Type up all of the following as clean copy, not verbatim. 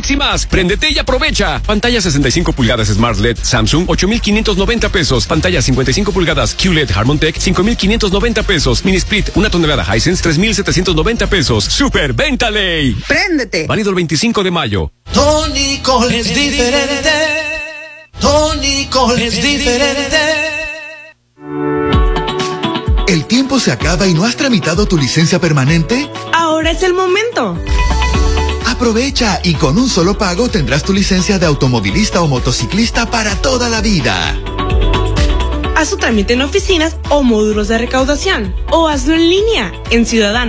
tablets y más. Préndete y aprovecha. Pantalla 65 pulgadas Smart LED Samsung, 8,590 pesos. Pantalla 55 pulgadas QLED Harmontech, 5,590 pesos. Mini Split, 1 tonelada Hisense, 3,790 pesos. ¡Super Venta Ley! ¡Préndete! Válido el 25 de mayo. Tonicol es diferente. Tonicol es diferente. ¿El tiempo se acaba y no has tramitado tu licencia permanente? Ahora es el momento. Aprovecha y con un solo pago tendrás tu licencia de automovilista o motociclista para toda la vida. Haz tu trámite en oficinas o módulos de recaudación o hazlo en línea en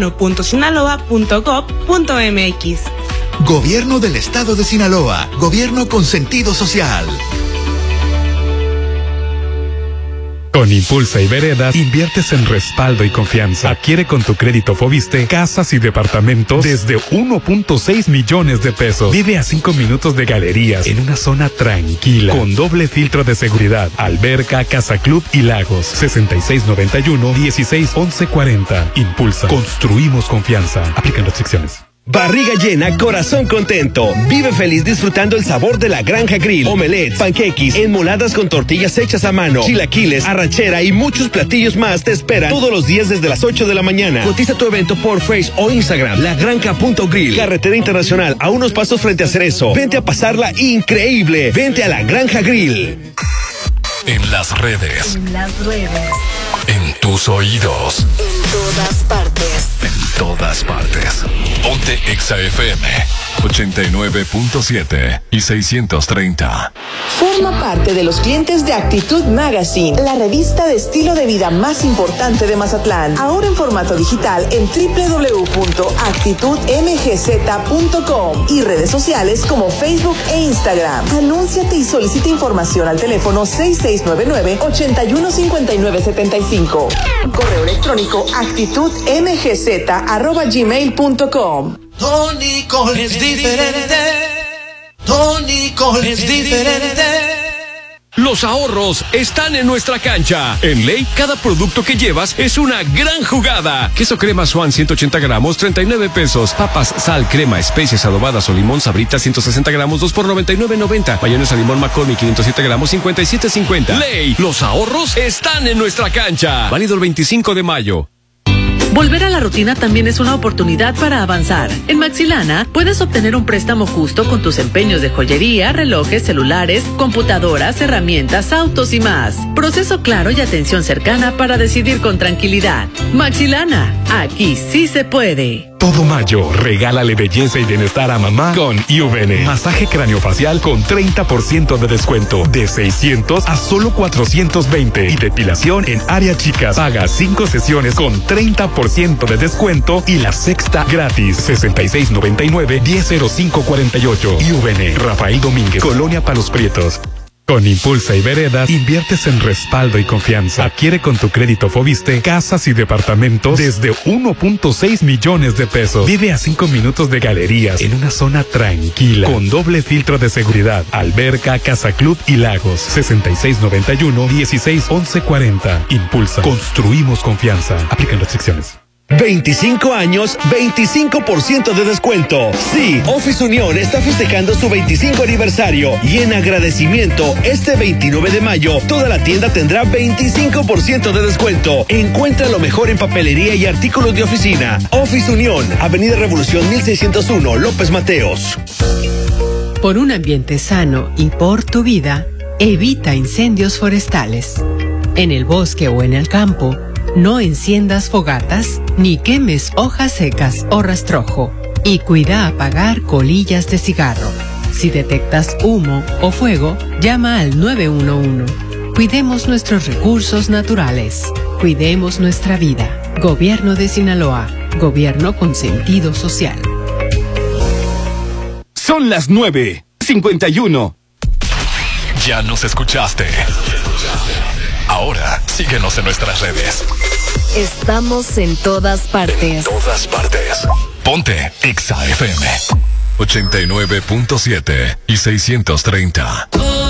ciudadano.sinaloa.gov.mx. Gobierno del Estado de Sinaloa. Gobierno con sentido social. Con Impulsa y Veredas, inviertes en respaldo y confianza. Adquiere con tu crédito Foviste casas y departamentos desde 1.6 millones de pesos. Vive a 5 minutos de galerías en una zona tranquila, con doble filtro de seguridad, alberca, casa club y lagos. 6691-161140. Impulsa. Construimos confianza. Aplican restricciones. Barriga llena, corazón contento. Vive feliz disfrutando el sabor de La Granja Grill. Omelets, panqueques, enmoladas con tortillas hechas a mano, chilaquiles, arrachera y muchos platillos más te esperan todos los días desde las 8 de la mañana. Cotiza tu evento por Face o Instagram. Lagranja.grill. Carretera Internacional, a unos pasos frente a Cerezo. Vente a pasarla increíble. Vente a La Granja Grill. En las redes. En las redes. En tus oídos. En todas partes. En todas partes. Ponte Exa FM 89.7 y 630. Forma parte de los clientes de Actitud Magazine, la revista de estilo de vida más importante de Mazatlán. Ahora en formato digital en www.actitudmgz.com y redes sociales como Facebook e Instagram. Anúnciate y solicita información al teléfono 6699-815975. Correo electrónico actitudmgz@gmail.com. Tonicol es diferente. Tonicol es diferente. Los ahorros están en nuestra cancha. En Ley, cada producto que llevas es una gran jugada. Queso crema Swan 180 gramos, 39 pesos. Papas, sal, crema, especias adobadas o limón Sabrita 160 gramos, 2 por 99.90. Mayonesa limón McCormick 507 gramos, 57.50. Ley, los ahorros están en nuestra cancha. Válido el 25 de mayo. Volver a la rutina también es una oportunidad para avanzar. En Maxilana puedes obtener un préstamo justo con tus empeños de joyería, relojes, celulares, computadoras, herramientas, autos y más. Proceso claro y atención cercana para decidir con tranquilidad. Maxilana, aquí sí se puede. Todo mayo, regálale belleza y bienestar a mamá con IUVN. Masaje craniofacial con 30% de descuento. De 600 a solo 420. Y depilación en área chicas. Paga 5 sesiones con 30% de descuento y la sexta gratis. 6699-100548. IUVN. Rafael Domínguez. Colonia Palos Prietos. Con Impulsa y Veredas, inviertes en respaldo y confianza. Adquiere con tu crédito Foviste casas y departamentos desde 1.6 millones de pesos. Vive a 5 minutos de galerías en una zona tranquila, con doble filtro de seguridad, alberca, casa club y lagos. 6691-161140. Impulsa. Construimos confianza. Aplican restricciones. 25 años, 25% de descuento. Sí, Office Unión está festejando su 25 aniversario y en agradecimiento, este 29 de mayo, toda la tienda tendrá 25% de descuento. Encuentra lo mejor en papelería y artículos de oficina. Office Unión, Avenida Revolución 1601, López Mateos. Por un ambiente sano y por tu vida, evita incendios forestales. En el bosque o en el campo, no enciendas fogatas ni quemes hojas secas o rastrojo. Y cuida apagar colillas de cigarro. Si detectas humo o fuego, llama al 911. Cuidemos nuestros recursos naturales. Cuidemos nuestra vida. Gobierno de Sinaloa. Gobierno con sentido social. Son las 9:51. Ya nos escuchaste. Ahora síguenos en nuestras redes. Estamos en todas partes. En todas partes. Ponte Exa FM 89.7 y 630.